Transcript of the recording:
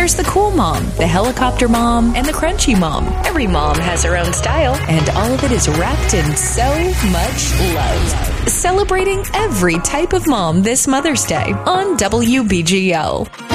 There's the cool mom, the helicopter mom, and the crunchy mom. Every mom has her own style, and all of it is wrapped in so much love. Celebrating every type of mom this Mother's Day on WBGL.